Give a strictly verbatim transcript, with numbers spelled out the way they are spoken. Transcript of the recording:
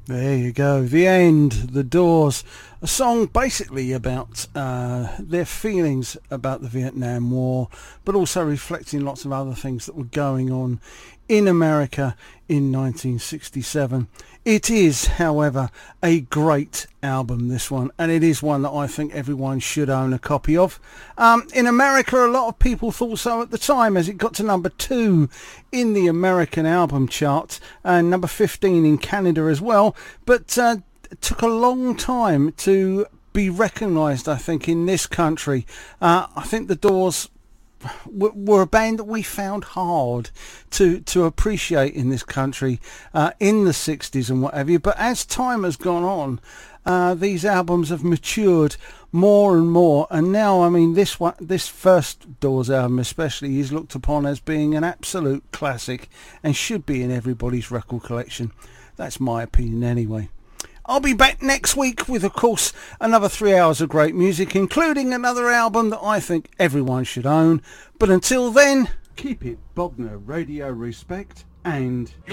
There you go, The End, The Doors, a song basically about uh, their feelings about the Vietnam War, but also reflecting lots of other things that were going on in America in nineteen sixty-seven. It is, however, a great album, this one, and it is one that I think everyone should own a copy of. Um, in America, a lot of people thought so at the time, as it got to number two in the American album chart and number fifteen in Canada as well, but uh, it took a long time to be recognised, I think, in this country. Uh, I think the Doors were a band that we found hard to to appreciate in this country uh, in the sixties and whatever. But as time has gone on, uh, these albums have matured more and more, and now, I mean, this one, this first Doors album especially, is looked upon as being an absolute classic and should be in everybody's record collection. That's my opinion anyway. I'll be back next week with, of course, another three hours of great music, including another album that I think everyone should own. But until then, keep it Bogner Radio Respect and...